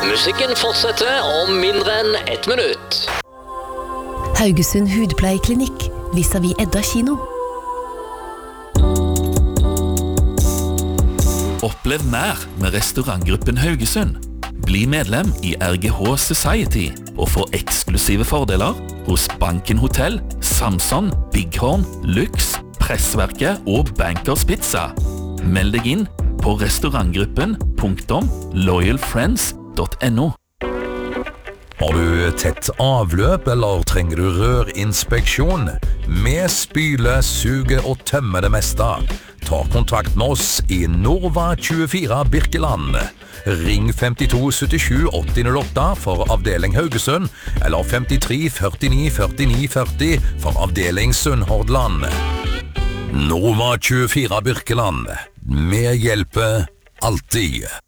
Musikken fortsetter om mindre enn 1 minutt. Haugesund Hudpleieklinikk, vis-à-vis Edda kino. Opplev mer med restaurantgruppen Haugesund. Bli medlem i RGH Society og få eksklusive fordeler hos Banken Hotel, Samson, Bighorn, Lux, Pressverket og Bankers Pizza. Meld deg inn på restaurantgruppen.loyalfriends.no. Har du tett avløp eller trenger du rørinspeksjon? Vi spyler, suger og tømmer det meste. Ta kontakt med oss i Norva 24 Birkeland. Ring 52 77 8008 for avdeling Haugesund, eller 53 49 49 40 for avdeling Sunnhordland. Norva 24 Birkeland. Vi hjelper alltid.